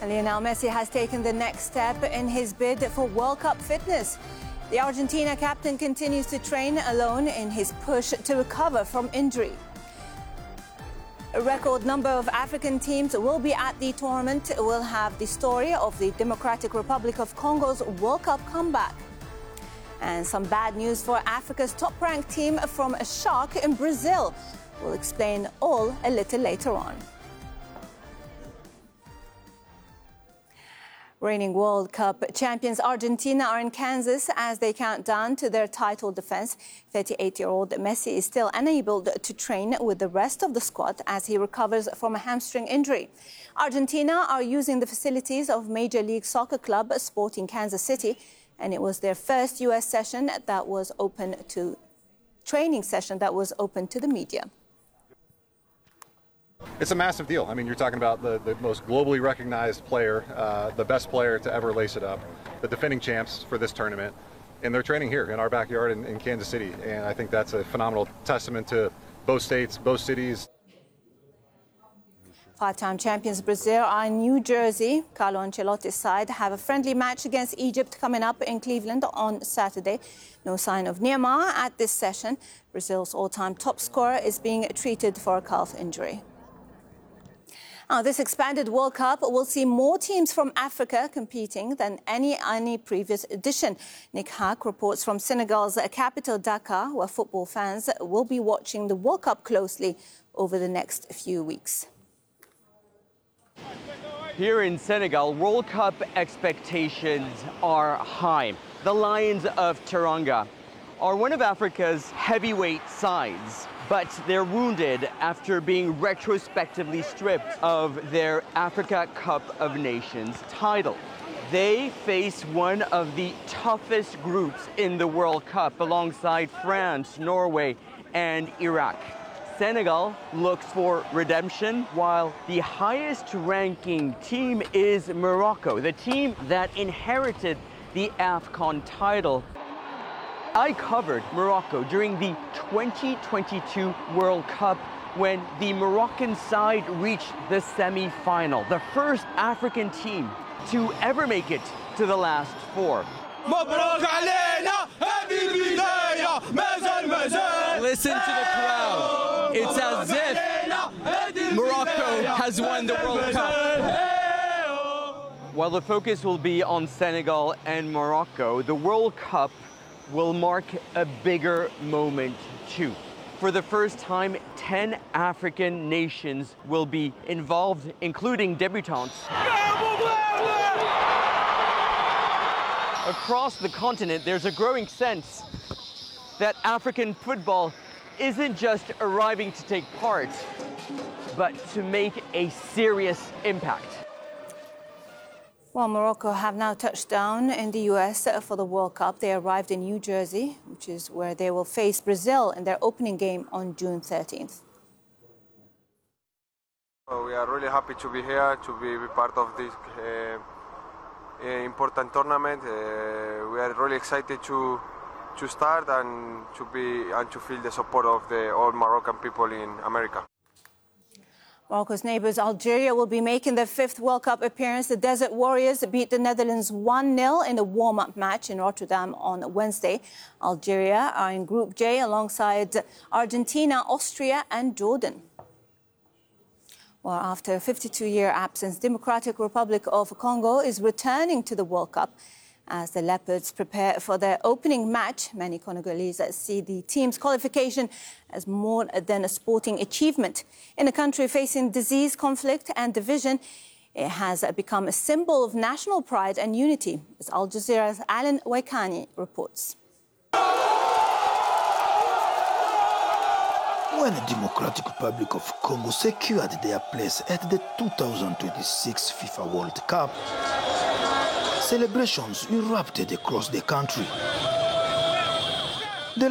Lionel Messi has taken the next step in his bid for World Cup fitness. The Argentina captain continues to train alone in his push to recover from injury. A record number of African teams will be at the tournament. We'll have the story of the Democratic Republic of Congo's World Cup comeback. And some bad news for Africa's top-ranked team from a shark in Brazil. We'll explain all a little later on. Reigning World Cup champions Argentina are in Kansas as they count down to their title defense. 38-year-old Messi is still unable to train with the rest of the squad as he recovers from a hamstring injury. Argentina are using the facilities of Major League Soccer club Sporting Kansas City, and it was their first U.S. session that was open to training session that was open to the media. It's a massive deal. I mean, you're talking about the most globally recognized player, the best player to ever lace it up, the defending champs for this tournament, and they're training here in our backyard in Kansas City. And I think that's a phenomenal testament to both states, both cities. Five-time champions Brazil are in New Jersey. Carlo Ancelotti's side have a friendly match against Egypt coming up in Cleveland on Saturday. No sign of Neymar at this session. Brazil's all-time top scorer is being treated for a calf injury. Now, this expanded World Cup will see more teams from Africa competing than any previous edition. Nick Hack reports from Senegal's capital, Dakar, where football fans will be watching the World Cup closely over the next few weeks. Here in Senegal, World Cup expectations are high. The Lions of Teranga are one of Africa's heavyweight sides, but they're wounded after being retrospectively stripped of their Africa Cup of Nations title. They face one of the toughest groups in the World Cup alongside France, Norway, and Iraq. Senegal looks for redemption, while the highest-ranking team is Morocco, the team that inherited the AFCON title. I covered Morocco during the 2022 World Cup when the Moroccan side reached the semi-final, the first African team to ever make it to the last four. Listen to the crowd. It's as if Morocco has won the World Cup. While the focus will be on Senegal and Morocco, the World Cup will mark a bigger moment too. For the first time, 10 African nations will be involved, including debutantes. Across the continent, there's a growing sense that African football isn't just arriving to take part, but to make a serious impact. Well, Morocco have now touched down in the U.S. for the World Cup. They arrived in New Jersey, which is where they will face Brazil in their opening game on June 13th. We are really happy to be here, to be part of this important tournament. We are really excited to start and to feel the support of all Moroccan people in America. Morocco's neighbours Algeria will be making their fifth World Cup appearance. The Desert Warriors beat the Netherlands 1-0 in a warm-up match in Rotterdam on Wednesday. Algeria are in Group J alongside Argentina, Austria and Jordan. Well, after a 52-year absence, Democratic Republic of Congo is returning to the World Cup. As the Leopards prepare for their opening match, many Congolese see the team's qualification as more than a sporting achievement. In a country facing disease, conflict and division, it has become a symbol of national pride and unity, as Al Jazeera's Alan Waikani reports. When the Democratic Republic of Congo secured their place at the 2026 FIFA World Cup, celebrations erupted across the country.